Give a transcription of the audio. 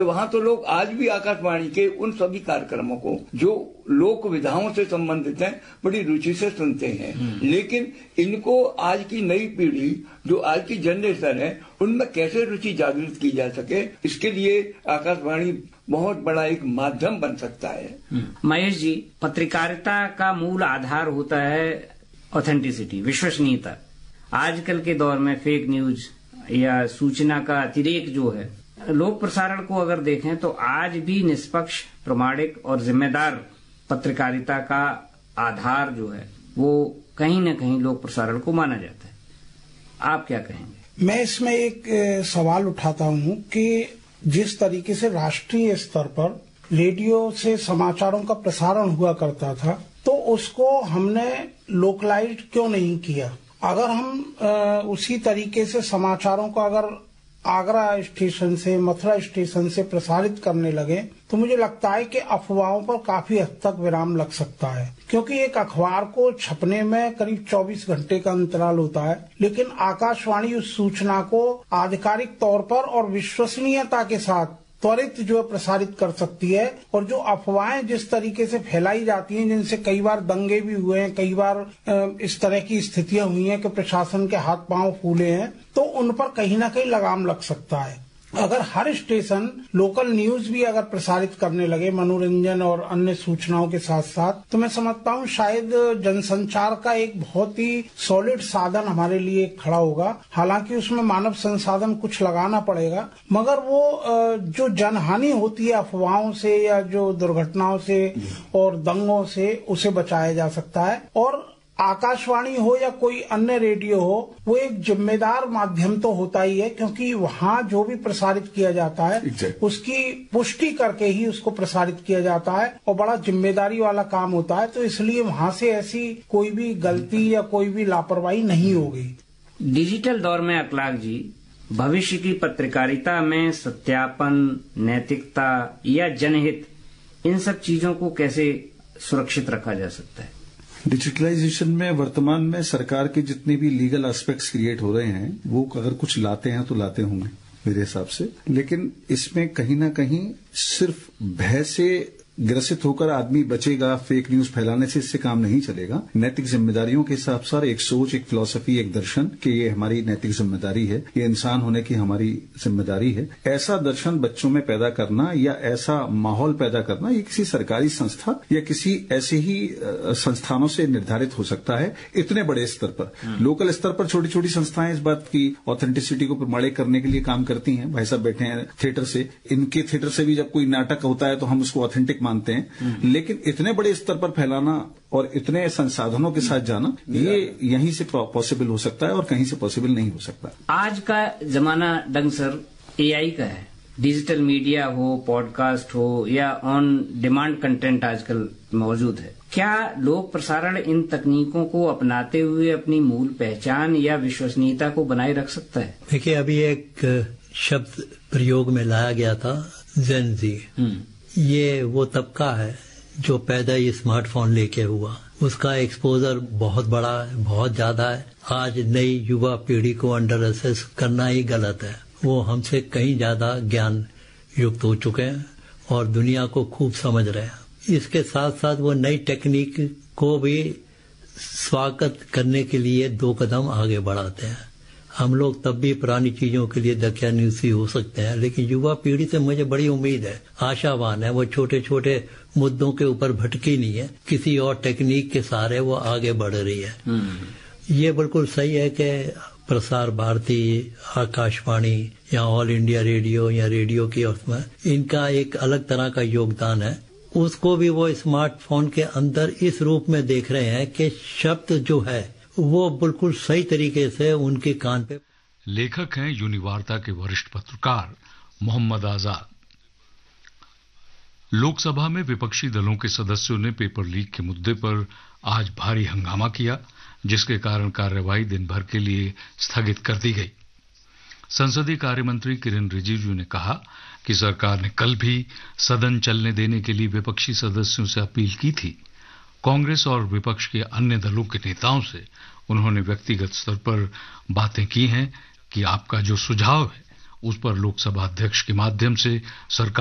वहां तो लोग आज भी आकाशवाणी के उन सभी कार्यक्रमों को जो लोक विधाओं से संबंधित हैं बड़ी रुचि से सुनते हैं। लेकिन इनको आज की नई पीढ़ी जो आज की जनरेशन है उनमें कैसे रुचि जागृत की जा सके, इसके लिए आकाशवाणी बहुत बड़ा एक माध्यम बन सकता है। महेश जी, पत्रकारिता का मूल आधार होता है ऑथेंटिसिटी, विश्वसनीयता। आजकल के दौर में फेक न्यूज या सूचना का अतिरेक जो है, लोक प्रसारण को अगर देखें तो आज भी निष्पक्ष, प्रामाणिक और जिम्मेदार पत्रकारिता का आधार जो है वो कहीं न कहीं लोक प्रसारण को माना जाता है। आप क्या कहेंगे? मैं इसमें एक सवाल उठाता हूं कि जिस तरीके से राष्ट्रीय स्तर पर रेडियो से समाचारों का प्रसारण हुआ करता था तो उसको हमने लोकलाइज क्यों नहीं किया? अगर हम उसी तरीके से समाचारों को अगर आगरा स्टेशन से, मथुरा स्टेशन से प्रसारित करने लगे तो मुझे लगता है कि अफवाहों पर काफी हद तक विराम लग सकता है, क्योंकि एक अखबार को छपने में करीब 24 घंटे का अंतराल होता है, लेकिन आकाशवाणी उस सूचना को आधिकारिक तौर पर और विश्वसनीयता के साथ त्वरित जो प्रसारित कर सकती है। और जो अफवाहें जिस तरीके से फैलाई जाती हैं, जिनसे कई बार दंगे भी हुए हैं, कई बार इस तरह की स्थितियां हुई हैं कि प्रशासन के हाथ पांव फूले हैं, तो उन पर कहीं ना कहीं लगाम लग सकता है। अगर हर स्टेशन लोकल न्यूज भी अगर प्रसारित करने लगे मनोरंजन और अन्य सूचनाओं के साथ साथ, तो मैं समझता हूँ शायद जनसंचार का एक बहुत ही सॉलिड साधन हमारे लिए खड़ा होगा। हालांकि उसमें मानव संसाधन कुछ लगाना पड़ेगा, मगर वो जो जनहानि होती है अफवाहों से या जो दुर्घटनाओं से और दंगों से, उसे बचाया जा सकता है। और आकाशवाणी हो या कोई अन्य रेडियो हो, वो एक जिम्मेदार माध्यम तो होता ही है, क्योंकि वहाँ जो भी प्रसारित किया जाता है उसकी पुष्टि करके ही उसको प्रसारित किया जाता है और बड़ा जिम्मेदारी वाला काम होता है। तो इसलिए वहाँ से ऐसी कोई भी गलती या कोई भी लापरवाही नहीं होगी। डिजिटल दौर में अखलाक जी, भविष्य की पत्रकारिता में सत्यापन, नैतिकता या जनहित, इन सब चीजों को कैसे सुरक्षित रखा जा सकता है? डिजिटलाइजेशन में वर्तमान में सरकार के जितने भी लीगल एस्पेक्ट्स क्रिएट हो रहे हैं वो अगर कुछ लाते हैं तो लाते होंगे मेरे हिसाब से, लेकिन इसमें कहीं ना कहीं सिर्फ भय से ग्रसित होकर आदमी बचेगा, फेक न्यूज फैलाने से इससे काम नहीं चलेगा। नैतिक जिम्मेदारियों के हिसाब से एक सोच, एक फिलॉसफी, एक दर्शन कि ये हमारी नैतिक जिम्मेदारी है, ये इंसान होने की हमारी जिम्मेदारी है, ऐसा दर्शन बच्चों में पैदा करना या ऐसा माहौल पैदा करना ये किसी सरकारी संस्था या किसी ऐसे ही संस्थानों से निर्धारित हो सकता है। इतने बड़े स्तर पर, लोकल स्तर पर छोटी छोटी संस्थाएं इस बात की ऑथेंटिसिटी को प्रमाणित करने के लिए काम करती हैं। भाई साहब बैठे हैं थिएटर से, इनके थिएटर से भी जब कोई नाटक होता है तो हम उसको ऑथेंटिक मानते हैं, लेकिन इतने बड़े स्तर पर फैलाना और इतने संसाधनों के साथ जाना ये यहीं से पॉसिबल हो सकता है और कहीं से पॉसिबल नहीं हो सकता। आज का जमाना डंग सर एआई का है। डिजिटल मीडिया हो, पॉडकास्ट हो या ऑन डिमांड कंटेंट आजकल मौजूद है। क्या लोक प्रसारण इन तकनीकों को अपनाते हुए अपनी मूल पहचान या विश्वसनीयता को बनाए रख सकता है? देखिए, अभी एक शब्द प्रयोग में लाया गया था, जेन जी। ये वो तबका है जो पैदा ही स्मार्टफोन लेके हुआ, उसका एक्सपोजर बहुत बड़ा है, बहुत ज्यादा है। आज नई युवा पीढ़ी को अंडर असेस करना ही गलत है। वो हमसे कहीं ज्यादा ज्ञान युक्त हो चुके हैं और दुनिया को खूब समझ रहे हैं। इसके साथ साथ वो नई टेक्निक को भी स्वागत करने के लिए 2 कदम आगे बढ़ाते हैं। हम लोग तब भी पुरानी चीजों के लिए दकियानूसी हो सकते हैं, लेकिन युवा पीढ़ी से मुझे बड़ी उम्मीद है, आशावान है। वो छोटे छोटे मुद्दों के ऊपर भटकी नहीं है, किसी और टेक्निक के सहारे वो आगे बढ़ रही है। ये बिल्कुल सही है कि प्रसार भारती, आकाशवाणी या ऑल इंडिया रेडियो या रेडियो की उसमें इनका एक अलग तरह का योगदान है। उसको भी वो स्मार्टफोन के अंदर इस रूप में देख रहे हैं कि शब्द जो है वो बिल्कुल सही तरीके से उनके कान पे। लेखक हैं यूनिवार्ता के वरिष्ठ पत्रकार मोहम्मद आजाद। लोकसभा में विपक्षी दलों के सदस्यों ने पेपर लीक के मुद्दे पर आज भारी हंगामा किया, जिसके कारण कार्यवाही दिन भर के लिए स्थगित कर दी गई। संसदीय कार्य मंत्री किरेन रिजिजू ने कहा कि सरकार ने कल भी सदन चलने देने के लिए विपक्षी सदस्यों से अपील की थी। कांग्रेस और विपक्ष के अन्य दलों के नेताओं से उन्होंने व्यक्तिगत स्तर पर बातें की हैं कि आपका जो सुझाव है उस पर लोकसभा अध्यक्ष के माध्यम से सरकार